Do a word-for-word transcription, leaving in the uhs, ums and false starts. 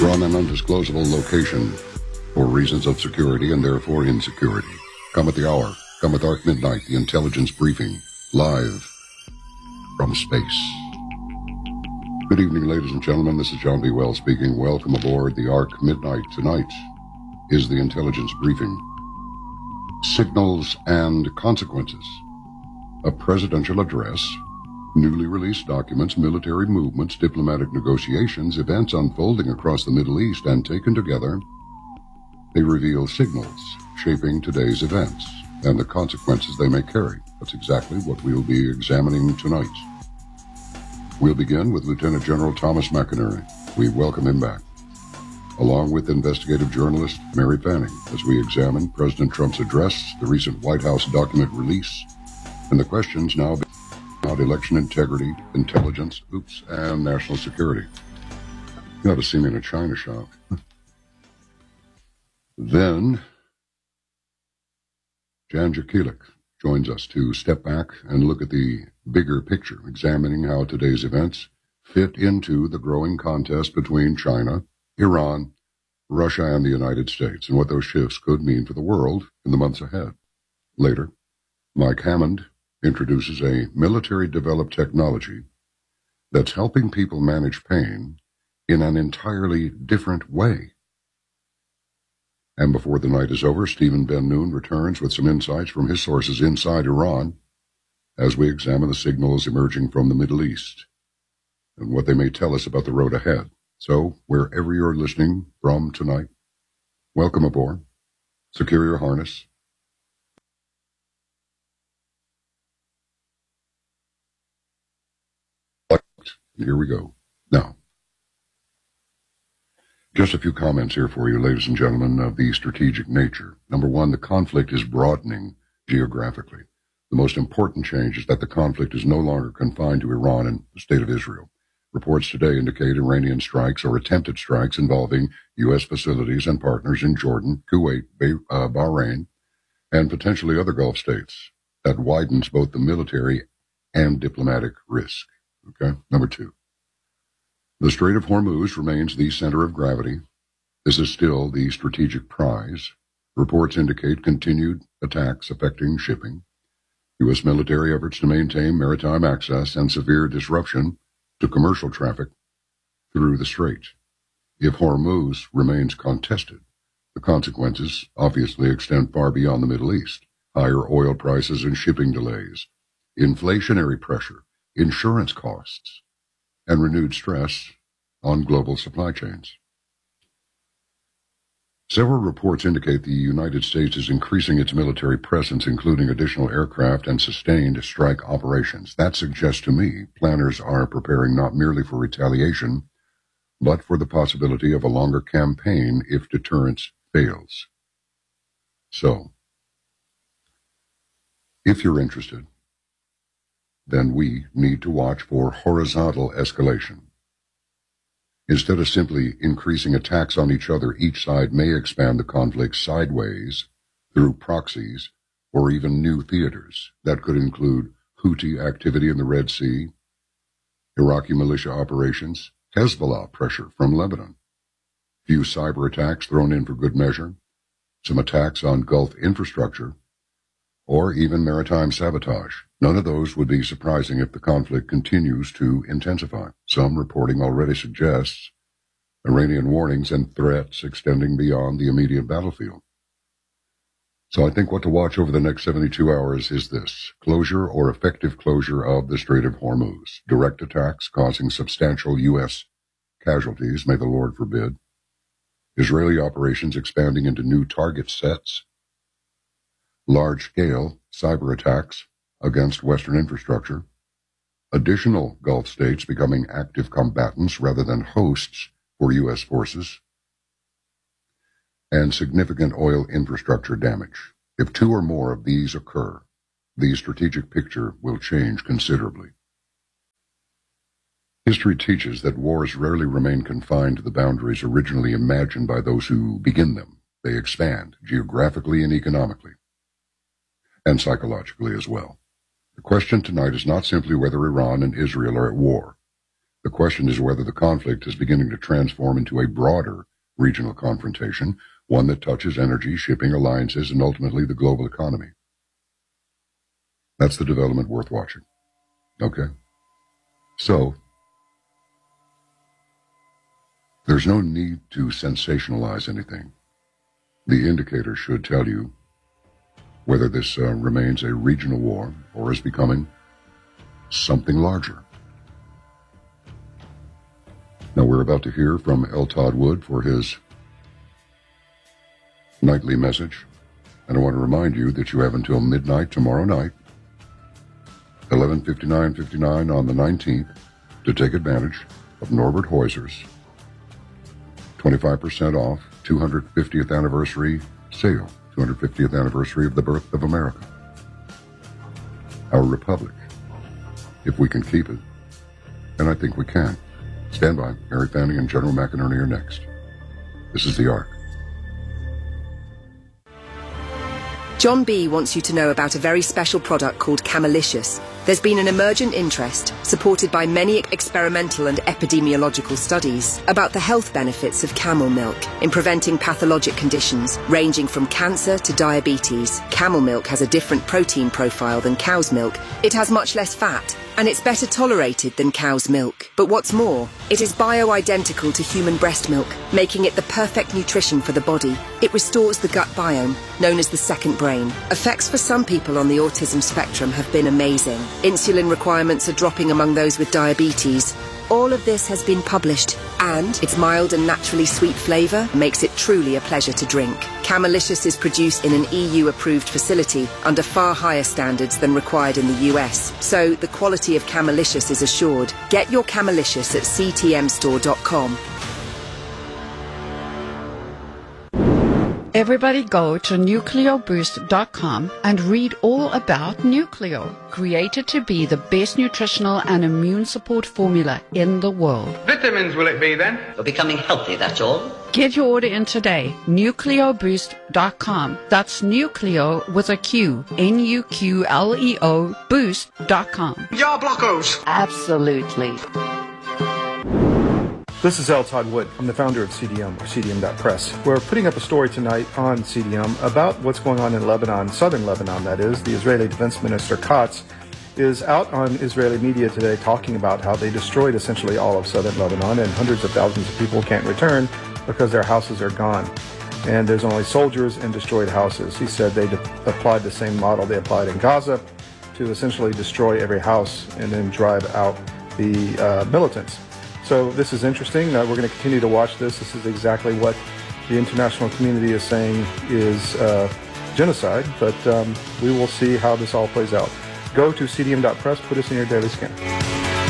from an undisclosable location for reasons of security and therefore insecurity. Come at the hour. Come at Arc Midnight, the intelligence briefing, live from space. Good evening, ladies and gentlemen. This is John B. Wells speaking. Welcome aboard the Arc Midnight. Tonight is the intelligence briefing. Signals and consequences. A presidential address, newly released documents, military movements, diplomatic negotiations, events unfolding across the Middle East, and taken together, they reveal signals shaping today's events and the consequences they may carry. That's exactly what we'll be examining tonight. We'll begin with Lieutenant General Thomas McInerney. We welcome him back, along with investigative journalist Mary Fanning, as we examine President Trump's address, the recent White House document release, and the questions now about election integrity, intelligence, oops, and national security. You ought to see me in a china shop. Then, Jan Jekielek joins us to step back and look at the bigger picture, examining how today's events fit into the growing contest between China, Iran, Russia, and the United States, and what those shifts could mean for the world in the months ahead. Later, Mike Hammond introduces a military-developed technology that's helping people manage pain in an entirely different way. And before the night is over, Stephen Ben-Noon returns with some insights from his sources inside Iran as we examine the signals emerging from the Middle East and what they may tell us about the road ahead. So, wherever you're listening from tonight, welcome aboard. Secure your harness. Here we go. Now, just a few comments here for you, ladies and gentlemen, of the strategic nature. Number one, the conflict is broadening geographically. The most important change is that the conflict is no longer confined to Iran and the state of Israel. Reports today indicate Iranian strikes or attempted strikes involving U S facilities and partners in Jordan, Kuwait, uh, Bahrain, and potentially other Gulf states. That widens both the military and diplomatic risk. Okay. Number two, the Strait of Hormuz remains the center of gravity. This is still the strategic prize. Reports indicate continued attacks affecting shipping, U S military efforts to maintain maritime access, and severe disruption to commercial traffic through the strait. If Hormuz remains contested, the consequences obviously extend far beyond the Middle East. Higher oil prices and shipping delays, inflationary pressure, insurance costs, and renewed stress on global supply chains. Several reports indicate the United States is increasing its military presence, including additional aircraft and sustained strike operations. That suggests to me planners are preparing not merely for retaliation, but for the possibility of a longer campaign if deterrence fails. So, if you're interested, then we need to watch for horizontal escalation. Instead of simply increasing attacks on each other, each side may expand the conflict sideways through proxies or even new theaters. That could include Houthi activity in the Red Sea, Iraqi militia operations, Hezbollah pressure from Lebanon, few cyber attacks thrown in for good measure, some attacks on Gulf infrastructure, or even maritime sabotage. None of those would be surprising if the conflict continues to intensify. Some reporting already suggests Iranian warnings and threats extending beyond the immediate battlefield. So I think what to watch over the next seventy-two hours is this: closure or effective closure of the Strait of Hormuz, direct attacks causing substantial U S casualties, may the Lord forbid, Israeli operations expanding into new target sets, large-scale cyber attacks against Western infrastructure, additional Gulf states becoming active combatants rather than hosts for U S forces, and significant oil infrastructure damage. If two or more of these occur, the strategic picture will change considerably. History teaches that wars rarely remain confined to the boundaries originally imagined by those who begin them. They expand geographically and economically, and psychologically as well. The question tonight is not simply whether Iran and Israel are at war. The question is whether the conflict is beginning to transform into a broader regional confrontation, one that touches energy, shipping, alliances, and ultimately the global economy. That's the development worth watching. Okay? So, there's no need to sensationalize anything. The indicator should tell you whether this uh, remains a regional war or is becoming something larger. Now, we're about to hear from L. Todd Wood for his nightly message. And I want to remind you that you have until midnight tomorrow night, eleven fifty-nine fifty-nine on the nineteenth, to take advantage of Norbert Heuser's twenty-five percent off two hundred fiftieth anniversary sale, two hundred fiftieth anniversary of the birth of America, our republic, if we can keep it. And I think we can. Stand by. Harry Fanning and General McInerney are next. This is The Ark. John B. wants you to know about a very special product called Camelicious. There's been an emergent interest, supported by many experimental and epidemiological studies, about the health benefits of camel milk in preventing pathologic conditions ranging from cancer to diabetes. Camel milk has a different protein profile than cow's milk. It has much less fat, and it's better tolerated than cow's milk. But what's more, it is bio-identical to human breast milk, making it the perfect nutrition for the body. It restores the gut biome, known as the second brain. Effects for some people on the autism spectrum have been amazing. Insulin requirements are dropping among those with diabetes. All of this has been published, and its mild and naturally sweet flavour makes it truly a pleasure to drink. Camelicious is produced in an E U-approved facility under far higher standards than required in the U S, so the quality of Camelicious is assured. Get your Camelicious at c t m store dot com. Everybody go to nucleo boost dot com and read all about Nucleo, created to be the best nutritional and immune support formula in the world. Vitamins will it be then? You're becoming healthy, that's all. Get your order in today, nucleo boost dot com. That's Nucleo with a Q, N U Q L E O, boost dot com. Jar blockos! Absolutely. This is L. Todd Wood. I'm the founder of C D M, or C D M dot press. We're putting up a story tonight on C D M about what's going on in Lebanon, southern Lebanon, that is. The Israeli Defense Minister Katz is out on Israeli media today talking about how they destroyed essentially all of southern Lebanon, and hundreds of thousands of people can't return because their houses are gone. And there's only soldiers and destroyed houses. He said they de- applied the same model they applied in Gaza to essentially destroy every house and then drive out the uh, militants. So this is interesting. Uh, we're going to continue to watch this. This is exactly what the international community is saying is uh, genocide, but um, we will see how this all plays out. Go to C D M dot press, put us in your daily scan.